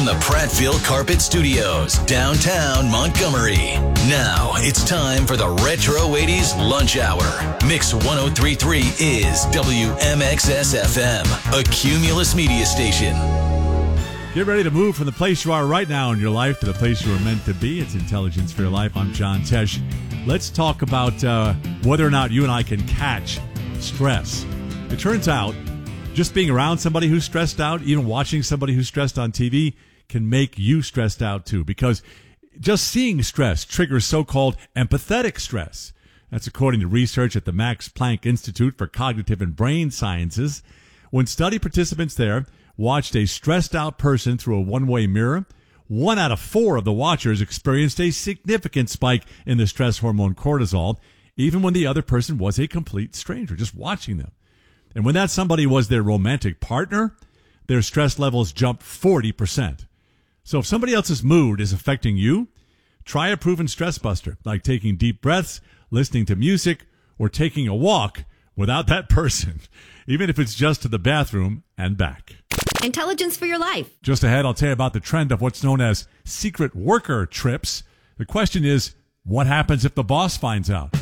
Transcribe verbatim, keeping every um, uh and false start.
from the Prattville Carpet Studios, downtown Montgomery. Now it's time for the Retro eighties Lunch Hour. Mix one oh three point three is W M X S F M, a Cumulus media station. Get ready to move from the place you are right now in your life to the place you were meant to be. It's Intelligence for Your Life. I'm John Tesh. Let's talk about uh, whether or not you and I can catch stress. It turns out just being around somebody who's stressed out, even watching somebody who's stressed on T V, can make you stressed out too, because just seeing stress triggers so-called empathetic stress. That's according to research at the Max Planck Institute for Cognitive and Brain Sciences. When study participants there watched a stressed-out person through a one-way mirror, one out of four of the watchers experienced a significant spike in the stress hormone cortisol, even when the other person was a complete stranger, just watching them. And when that somebody was their romantic partner, their stress levels jumped forty percent. So if somebody else's mood is affecting you, try a proven stress buster, like taking deep breaths, listening to music, or taking a walk without that person, even if it's just to the bathroom and back. Intelligence for Your Life. Just ahead, I'll tell you about the trend of what's known as secret worker trips. The question is, what happens if the boss finds out?